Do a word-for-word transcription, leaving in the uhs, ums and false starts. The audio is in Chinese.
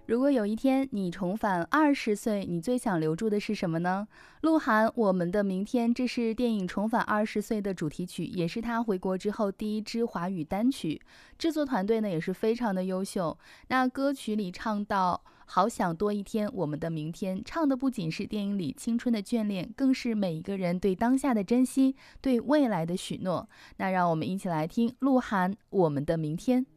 如果有一天你重返二十岁，你最想留住的是什么呢？鹿晗，我们的明天，这是电影《重返二十岁》的主题曲，也是他回国之后第一支华语单曲。制作团队呢也是非常的优秀。那歌曲里唱到好想多一天，我们的明天，唱的不仅是电影里青春的眷恋，更是每一个人对当下的珍惜，对未来的许诺。那让我们一起来听鹿晗《我们的明天》。